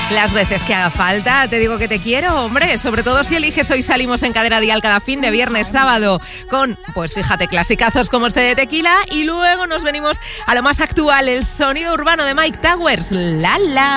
Las veces que haga falta, te digo que te quiero, hombre, sobre todo si eliges Hoy Salimos en Cadena Dial cada fin de viernes, sábado, con, pues fíjate, clasicazos como este de Tequila, y luego nos venimos a lo más actual, el sonido urbano de Mike Towers, La La.